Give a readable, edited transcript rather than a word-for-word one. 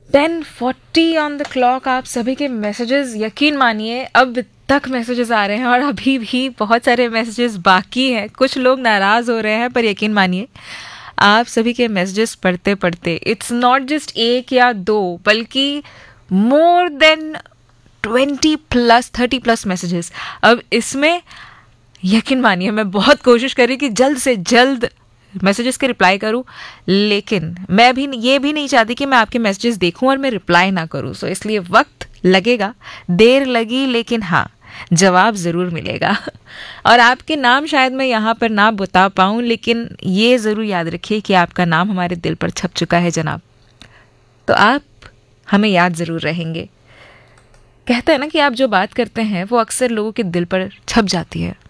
10:40 on the clock. आप सभी के मैसेजेस, यकीन मानिए अब तक मैसेजेस आ रहे हैं और अभी भी बहुत सारे मैसेजेस बाकी हैं। कुछ लोग नाराज़ हो रहे हैं, पर यकीन मानिए आप सभी के मैसेजेस पढ़ते पढ़ते इट्स नॉट जस्ट एक या दो, बल्कि मोर देन 20+30+ मैसेजेस। अब इसमें यकीन मानिए मैं बहुत कोशिश कर रही कि जल्द से जल्द मैसेजेस के रिप्लाई करूं, लेकिन मैं भी ये भी नहीं चाहती कि मैं आपके मैसेजेस देखूं और मैं रिप्लाई ना करूं। सो इसलिए वक्त लगेगा, देर लगी, लेकिन हाँ, जवाब ज़रूर मिलेगा। और आपके नाम शायद मैं यहाँ पर ना बता पाऊँ, लेकिन ये ज़रूर याद रखिए कि आपका नाम हमारे दिल पर छप चुका है जनाब। तो आप हमें याद ज़रूर रहेंगे। कहते हैं ना कि आप जो बात करते हैं वो अक्सर लोगों के दिल पर छप जाती है।